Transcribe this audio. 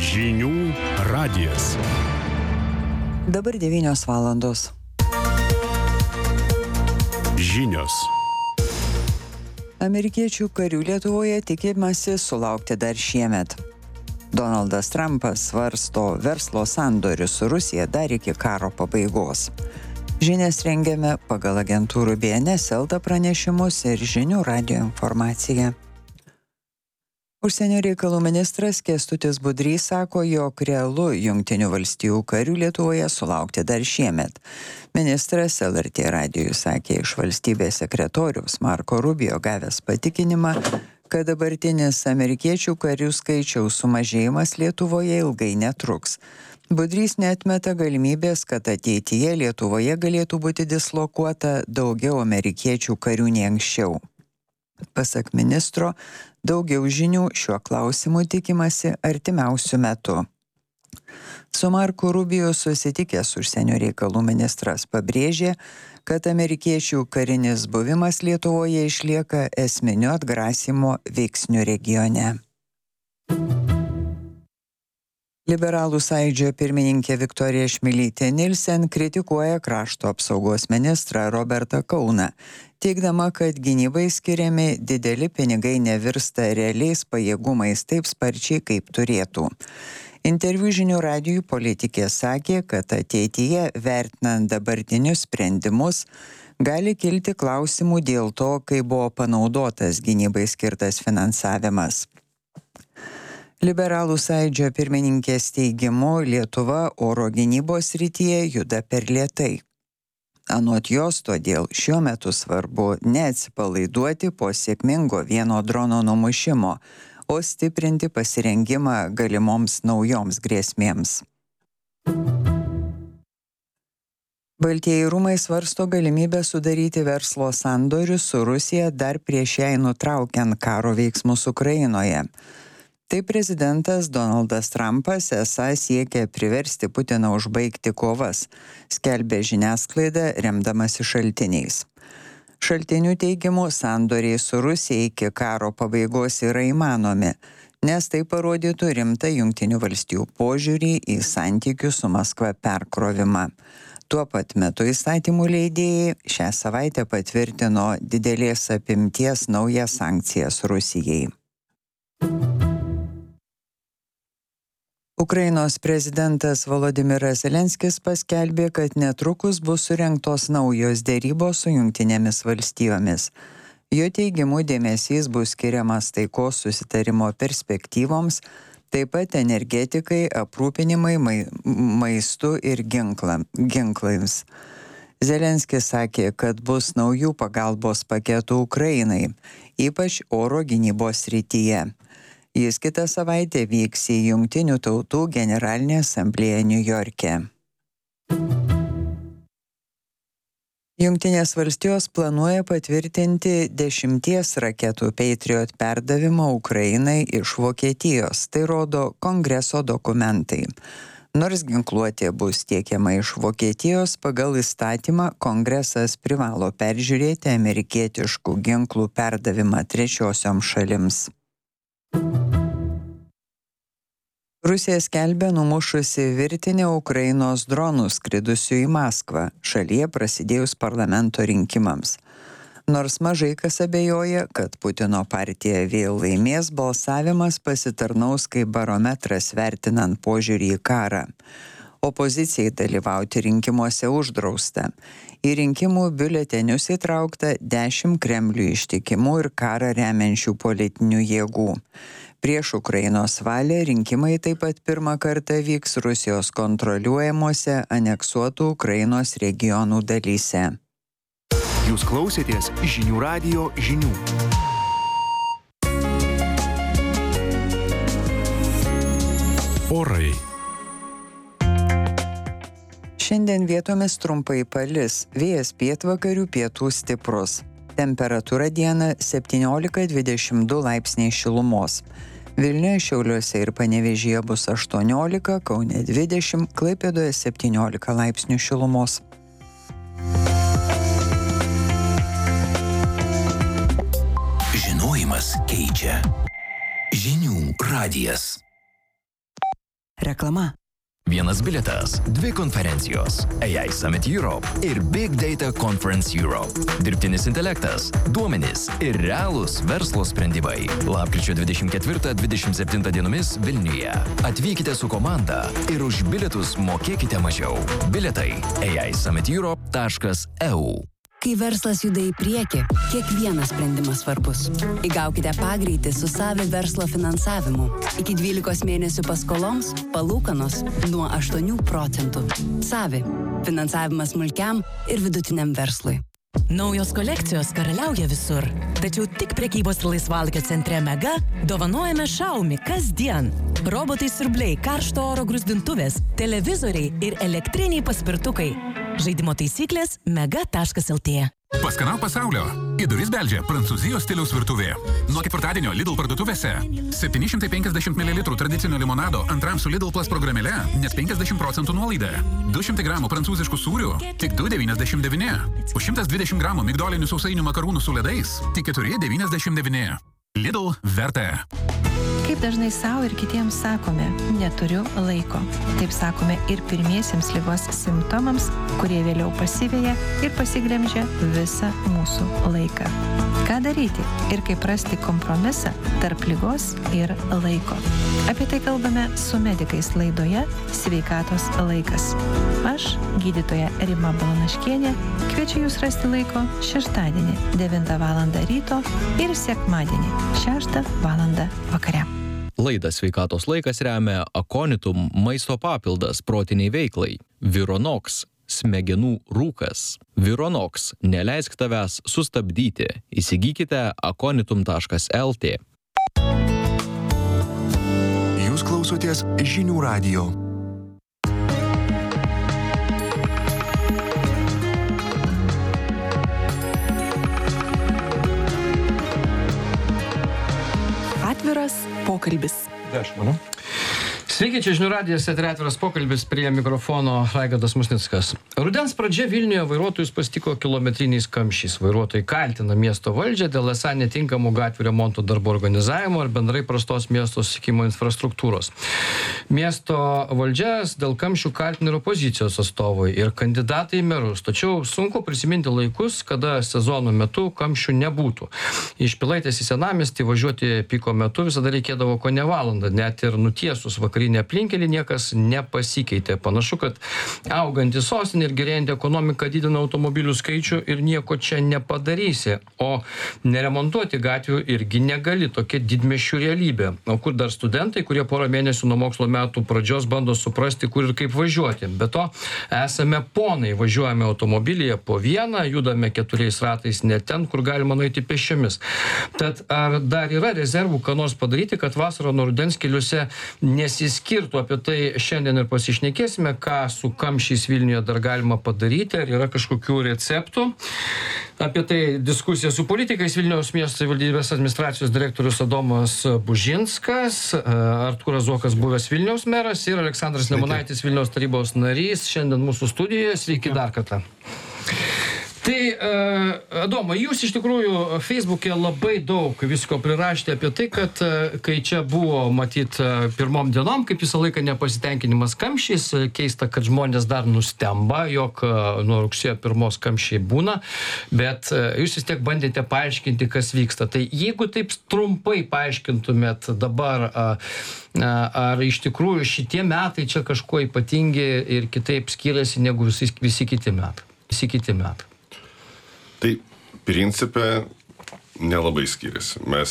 Žinių radijas. Dabar 9 valandos. Žinios. Amerikiečių karių Lietuvoje tikimasi sulaukti dar šiemet. Donaldas Trumpas svarsto verslo sandorius su Rusija dar iki karo pabaigos. Žinias rengiame pagal agentūrų BNS LT pranešimus ir Žinių radijo informaciją. Užsienio reikalų ministras Kęstutis Budrys sako, jog realu Jungtinių valstijų karių Lietuvoje sulaukti dar šiemet. Ministras LRT radijui sakė iš valstybės sekretoriaus Marko Rubio gavęs patikinimą, kad dabartinis amerikiečių karių skaičiaus sumažėjimas Lietuvoje ilgai netruks. Budrys neatmeta galimybės, kad ateityje Lietuvoje galėtų būti dislokuota daugiau amerikiečių karių nei anksčiau. Pasak ministro, daugiau žinių šiuo klausimu tikimasi artimiausiu metu. Su Marku Rubio susitikęs užsienio reikalų ministras pabrėžė, kad amerikiečių karinis buvimas Lietuvoje išlieka esminiu atgrasymo veiksniu regione. Liberalų sąjūdžio pirmininkė Viktorija Čmilytė Nilsen kritikuoja krašto apsaugos ministrą Robertą Kauną, teigdama, kad gynybai skiriami dideli pinigai nevirsta realiais pajėgumais taip sparčiai, kaip turėtų. Interviu Žinių radijui politikė sakė, kad ateityje, vertinant dabartinius sprendimus, gali kilti klausimų dėl to, kaip buvo panaudotas gynybai skirtas finansavimas. Liberalų sąjūdžio pirmininkės teigimu, Lietuva oro gynybos srityje juda per lėtai. Anot jos, todėl šiuo metu svarbu neatsipalaiduoti po sėkmingo vieno drono numušimo, o stiprinti pasirengimą galimoms naujoms grėsmėms. Baltieji rūmai svarsto galimybę sudaryti verslo sandorius su Rusija dar prieš jai nutraukiant karo veiksmus Ukrainoje. Tai prezidentas Donaldas Trumpas esą siekia priversti Putiną užbaigti kovas, skelbė žiniasklaida remdamasi šaltiniais. Šaltinių teigimu sandoriai su Rusija iki karo pabaigos yra įmanomi, nes tai parodytų rimtą Jungtinių valstijų požiūrį į santykių su Maskva perkrovimą. Tuo pat metu įstatymų leidėjai šią savaitę patvirtino didelės apimties naujas sankcijas Rusijai. Ukrainos prezidentas Volodymyras Zelenskis paskelbė, kad netrukus bus surengtos naujos derybos su Jungtinėmis valstijomis. Jo teigimu dėmesys bus skiriamas taikos susitarimo perspektyvoms, taip pat energetikai, aprūpinimai maistu ir ginklais. Zelenskis sakė, kad bus naujų pagalbos paketų Ukrainai, ypač oro gynybos srityje. Jis kitą savaitę vyks į Jungtinių tautų generalinę asamblėją Niujorke. Jungtinės valstijos planuoja patvirtinti 10 raketų Patriot perdavimą Ukrainai iš Vokietijos, tai rodo Kongreso dokumentai. Nors ginkluotė bus tiekiama iš Vokietijos, pagal įstatymą Kongresas privalo peržiūrėti amerikietiškų ginklų perdavimą trečiosioms šalims. Rusija skelbia numušusi virtinę Ukrainos dronų skridusių į Maskvą, šalyje prasidėjus parlamento rinkimams. Nors mažai kas abejoja, kad Putino partija vėl laimės, balsavimas pasitarnaus kaip barometras vertinant požiūrį į karą. Opozicijai dalyvauti rinkimuose uždrausta. Į rinkimų biuletenius įtraukta 10 Kremliui ištikimų ir karą remiančių politinių jėgų. Prieš Ukrainos valią rinkimai taip pat pirmą kartą vyks Rusijos kontroliuojamuose aneksuotų Ukrainos regionų dalyse. Jūs klausėtės Žinių radijo žinių. Orai. Šiandien vietomis trumpai palis, vėjas pietvakarių pietų stiprus. Temperatūra dieną 17–22 laipsniai šilumos. Vilniuje, Šiauliuose ir Panevėžyje bus 18, Kaune 20, Klaipėdoje 17 laipsnių šilumos. Žinojimas keičia. Žinių radijas. Reklama. Vienas bilietas, 2 konferencijos – AI Summit Europe ir Big Data Conference Europe. Dirbtinis intelektas, duomenys ir realūs verslo sprendimai. Lapkričio 24-27 dienomis Vilniuje. Atvykite su komanda ir už bilietus mokėkite mažiau. Bilietai aisummiteurope.eu. Kai verslas juda į priekį, kiekvienas sprendimas svarbus. Įgaukite pagreitį su Savi verslo finansavimu. Iki 12 mėnesių paskoloms palūkanos nuo 8%. Savi. Finansavimas smulkiam ir vidutiniam verslui. Naujos kolekcijos karaliauja visur. Tačiau tik prekybos ir laisvalaikio centre Mega dovanojame Xiaomi kasdien. Robotai siurbliai, karšto oro gruzdintuvės, televizoriai ir elektriniai paspirtukai. Žaidimo taisyklės mega.lt. Paskanauk pasaulio. Į duris beldžia Prancūzijos stiliaus virtuvė. Nuo ketvirtadienio Lidl parduotuvėse 750 ml tradicinio limonado antram su Lidl Plus programėle net 50% nuolaida. 200 gramų prancūziškų sūrių tik 2,99. Už 120 gramų migdolinių sausainių makarūnų su ledais tik 4,99. Lidl verta. Kaip dažnai savo ir kitiems sakome, neturiu laiko. Taip sakome ir pirmiesiems ligos simptomams, kurie vėliau pasiveja ir pasiglemžia visą mūsų laiką. Ką daryti ir kaip rasti kompromisą tarp ligos ir laiko? Apie tai kalbame su medikais laidoje Sveikatos laikas. Aš, gydytoja Rima Balanaškienė, kviečiu jūs rasti laiko šeštadienį 9 val. Ryto ir sekmadienį 6 val. Vakare. Laidą Sveikatos laikas remia Aconitum maisto papildas protiniai veiklai, Vironox smegenų rūkas. Vironox neleisk tavęs sustabdyti. Įsigykite aconitum.lt. Jūs klausotės Žinių radijo. Atviras pokalbis. Sveiki, čia Žinių radijas, atviras pokalbis, prie mikrofono Raigardas Musnickas. Rudens pradžia Vilniuje vairuotojus pasitiko kilometriniais kamščiais. Vairuotojai kaltina miesto valdžią dėl esą netinkamų gatvių remonto darbo organizavimo ar bendrai prastos miesto susisiekimo infrastruktūros. Miesto valdžias dėl kamščių kaltina ir opozicijos atstovai ir kandidatai į merus. Tačiau sunku prisiminti laikus, kada sezono metu kamščių nebūtų. Iš Pilaitės į Senamiestį važiuoti piko metu visada reikėdavo kone valandą, net ir nutiesus vakarinę aplinkelį niekas nepasikeitė. Panašu, kad auganti sostinė ir gerėjanti ekonomika didina automobilių skaičių ir nieko čia nepadarysi. O neremontuoti gatvių irgi negali, tokia didmiesčių realybė. O kur dar studentai, kurie porą mėnesių nuo mokslo metų pradžios bando suprasti, kur ir kaip važiuoti. Be to, esame ponai, važiuojame automobilyje po vieną, judame 4 ratais ne ten, kur galima nueiti pėsčiomis. Tad ar dar yra rezervų, ką nors padaryti, kad vasarą nuo rudens keliuose nesiskirtų? Apie tai šiandien ir pasišnekėsime, ką su kamščiais Vilniuje dar galima padaryti, ar yra kažkokių receptų. Apie tai diskusija su politikais. Vilniaus miesto savivaldybės administracijos direktorius Adomas Bužinskas, Artūras Zuokas, buvęs Vilniaus meras, ir Aleksandras Nemunaitis, Vilniaus tarybos narys, šiandien mūsų studijoje. Sveiki dar kartą. Tai, Adomai, jūs iš tikrųjų Facebook'e labai daug visko prirašėte apie tai, kad kai čia buvo, matyt, pirmom dienom, kaip visą laiką nepasitenkinimas kamščiais, keista, kad žmonės dar nustemba, jog nuo rugsėjo 1 kamščiai būna, bet jūs vis tiek bandėte paaiškinti, kas vyksta. Tai jeigu taip trumpai paaiškintumėt dabar, ar iš tikrųjų šitie metai čia kažkuo ypatingi ir kitaip skiriasi negu visi kiti metai? Tai principe nelabai skiriasi. Mes